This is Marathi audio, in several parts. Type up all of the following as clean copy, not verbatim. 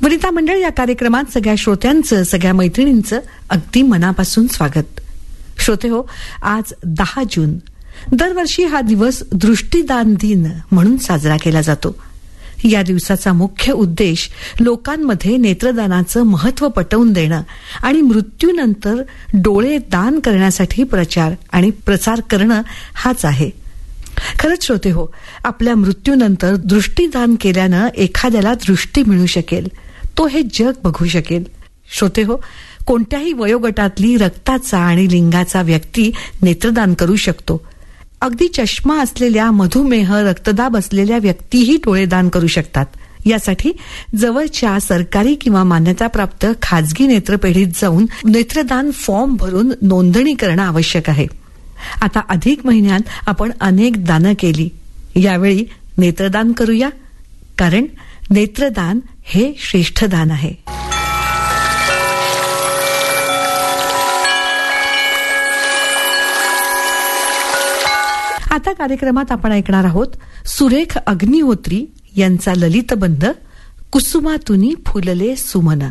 वनिता मंडळ या कार्यक्रमात सगळ्या श्रोत्यांचं, सगळ्या मैत्रिणींचं अगदी मनापासून स्वागत. श्रोते हो, आज 10 जून. दरवर्षी हा दिवस दृष्टीदान दिन म्हणून साजरा केला जातो. या दिवसाचा मुख्य उद्देश लोकांमध्ये नेत्रदानाचं महत्त्व पटवून देणं आणि मृत्यूनंतर डोळे दान करण्यासाठी प्रचार आणि प्रसार करणं हाच आहे. खरंच श्रोते हो, आपल्या मृत्यूनंतर दृष्टीदान केल्यानं एखाद्याला दृष्टी मिळू शकेल, तो हे जग बघू शकेल. श्रोते हो, कोणत्याही वयोगटातली रक्ताचा आणि लिंगाचा व्यक्ती नेत्रदान करू शकतो. अगदी चष्मा असलेल्या, मधुमेह, रक्तदाब असलेल्या व्यक्तीही डोळेदान करू शकतात. यासाठी जवळच्या सरकारी किंवा मान्यताप्राप्त खाजगी नेत्रपेढीत जाऊन नेत्रदान फॉर्म भरून नोंदणी करणं आवश्यक आहे. आता अधिक महिन्यात आपण अनेक दानं केली. यावेळी नेत्रदान करूया, कारण नेत्रदान हे श्रेष्ठ दान आहे. आता कार्यक्रमात आपण ऐकणार आहोत सुरेख अग्निहोत्री यांचा ललितबंध कुसुमातुनी फुलले सुमन.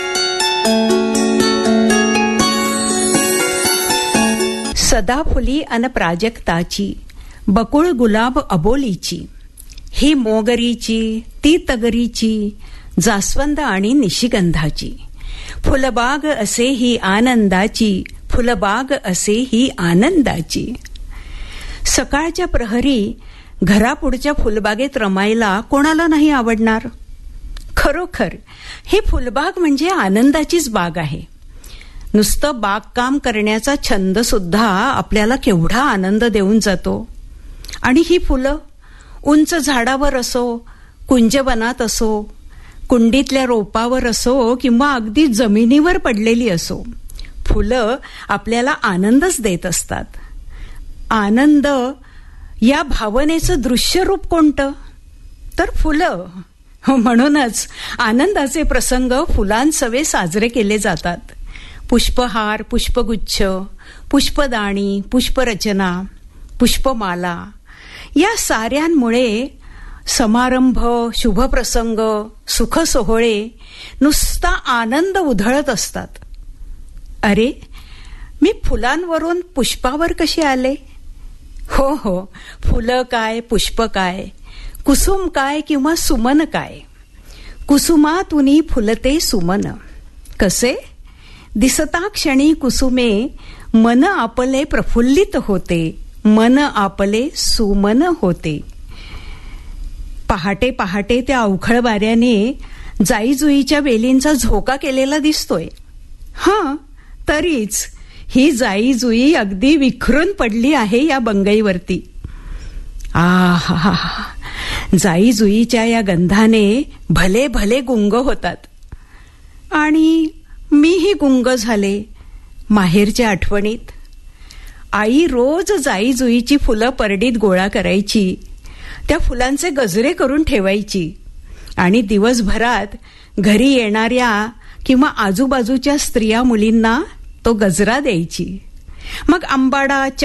सदाफुली अन प्राजक्ताची, बकुळ गुलाब अबोलीची, ही मोगरीची, ती तगरीची, जास्वंद आणि निशिगंधाची, फुलबाग असे ही आनंदाची, फुलबाग असे ही आनंदाची. सकाळच्या प्रहरी घरापुढच्या फुलबागेत रमायला कोणाला नाही आवडणार. खरोखर ही फुलबाग म्हणजे आनंदाचीच बाग आहे. नुसतं बागकाम करण्याचा छंद सुद्धा आपल्याला केवढा आनंद देऊन जातो. आणि ही फुलं उंच झाडावर असो, कुंजवनात असो, कुंडीतल्या रोपावर असो किंवा अगदी जमिनीवर पडलेली असो, फुलं आपल्याला आनंदच देत असतात. आनंद या भावनेचं दृश्य रूप कोणतं? तर फुलं. म्हणूनच आनंदाचे प्रसंग फुलांसवे साजरे केले जातात. पुष्पहार, पुष्पगुच्छ, पुष्पदाणी, पुष्परचना, पुष्पमाला या साऱ्यांमुळे समारंभ, शुभप्रसंग, सुखसोहळे नुसता आनंद उधळत असतात. अरे, मी फुलांवरून पुष्पावर कशी आले? हो, फुलं काय, पुष्प काय, कुसुम काय किंवा सुमन काय. कुसुमातुनी फुलते सुमन. कसे? दिसता क्षणी कुसुमे, मन आपले प्रफुल्लित होते, मन आपले सुमन होते. पहाटे पहाटे त्या अवखळ वाऱ्याने जाईजुईच्या वेलींचा झोका केलेला दिसतोय. तरीच ही जाईजुई अगदी विखरून पडली आहे या बंगईवरती. आहा, जाईजुईच्या या गंधाने भले भले गुंग होतात. आणि मीही गुंग झाले माहेरच्या आठवणीत. आई रोज जाईजुईची फुलं परडीत गोळा करायची, त्या फुलांचे गजरे करून ठेवायची आणि दिवसभरात घरी येणाऱ्या किंवा आजूबाजूच्या स्त्रिया मुलींना तो गजरा द्यायची. मग आंबाडा,